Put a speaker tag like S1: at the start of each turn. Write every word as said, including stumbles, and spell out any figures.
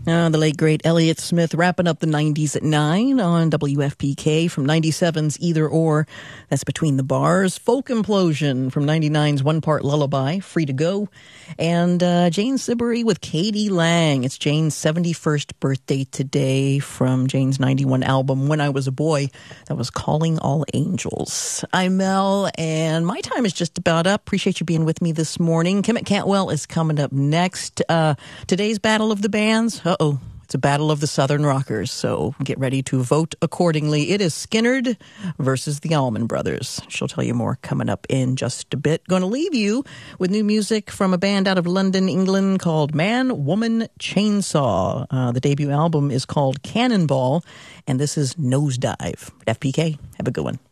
S1: Uh, the late, great Elliott Smith wrapping up the nineties at nine on W F P K from ninety-seven's Either Or. That's Between the Bars. Folk Implosion from ninety-nine's One Part Lullaby, Free to Go. And uh, Jane Siberry with Katie Lang. It's Jane's seventy-first birthday today from Jane's ninety-one album, When I Was a Boy. That was Calling All Angels. I'm Mel, and my time is just about up. Appreciate you being with me this morning. Kim Cantwell is coming up next. Uh, today's Battle of the Bands. Uh-oh, it's a battle of the Southern Rockers, so get ready to vote accordingly. It is Skynyrd versus the Allman Brothers. She'll tell you more coming up in just a bit. Going to leave you with new music from a band out of London, England called Man, Woman, Chainsaw. Uh, the debut album is called Cannonball, and this is Nosedive. F P K, have a good one.